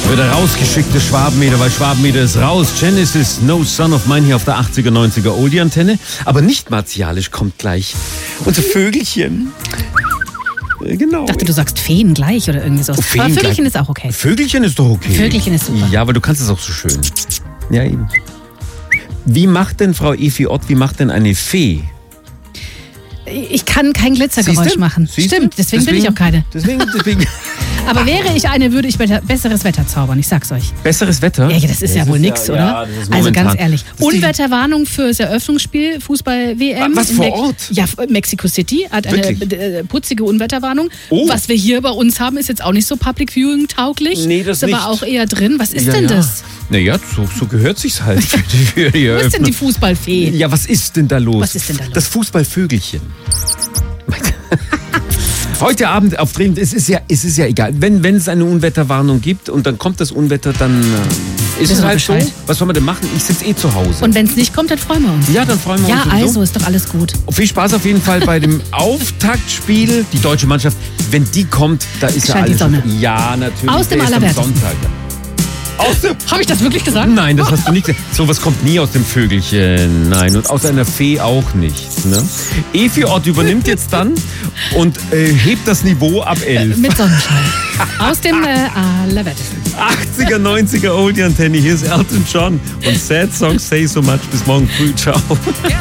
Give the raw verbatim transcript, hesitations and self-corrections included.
Wird er rausgeschickt, das Schwabenmeter, weil Schwabenmeter ist raus. Genesis, No Son of Mine hier auf der achtziger, neunziger Oldie-Antenne. Aber nicht martialisch, kommt gleich unser Vögelchen. Genau. Ich dachte, du sagst Feen gleich oder irgendwie so. Oh, Feen Aber Vögelchen gleich. ist auch okay. Vögelchen ist doch okay. Vögelchen ist super. Ja, aber du kannst es auch so schön. Ja, eben. Wie macht denn Frau Evi Ott, wie macht denn eine Fee? Ich kann kein Glitzergeräusch Siehste? machen. Siehste? Stimmt, deswegen, bin ich auch keine. Deswegen, deswegen. Aber wäre ich eine, würde ich wetter, besseres Wetter zaubern, ich sag's euch. Besseres Wetter? Ja, das ist ja wohl nix, ja, oder? ja, das ist Also momentan. ganz ehrlich. Das ist die- Unwetterwarnung fürs Eröffnungsspiel Fußball-W M. Was, in vor Mex- Ort? Ja, Mexico City hat eine Wirklich? äh, putzige Unwetterwarnung. Oh. Was wir hier bei uns haben, ist jetzt auch nicht so Public Viewing tauglich. Nee, das ist aber nicht. auch eher drin. Was ist ja, denn ja. das? Naja, so, so gehört sich's halt für die, für die Wo ist denn Eröffnung. die Fußballfee? Ja, was ist denn da los? Was ist denn da los? Das Fußballvögelchen. Heute Abend auf Drehen, es ist ja, es ist ja egal. Wenn, wenn es eine Unwetterwarnung gibt und dann kommt das Unwetter, dann äh, ist Wissen es wir halt so. Bescheid. Was soll man denn machen? Ich sitze eh zu Hause. Und wenn es nicht kommt, dann freuen wir uns. ja, dann freuen wir Ja, uns. also sowieso. ist doch alles gut. Viel Spaß auf jeden Fall bei dem Auftaktspiel. Die deutsche Mannschaft, wenn die kommt, da ist ja Scheint die alles. Sonne. Ja, natürlich. Aus dem Der ist am Allerwertesten. Sonntag. Aus dem Habe ich das wirklich gesagt? Nein, das hast du nicht gesagt. Sowas kommt nie aus dem Vögelchen. Nein, und aus einer Fee auch nicht. Ne? Evi Ott übernimmt jetzt dann und äh, hebt das Niveau ab elf. Mit Sonnenschein. Aus dem äh, Allerwertesten. achtziger, neunziger Oldie-Antenne. Hier ist Elton John und Sad Songs Say So Much. Bis morgen früh. Ciao.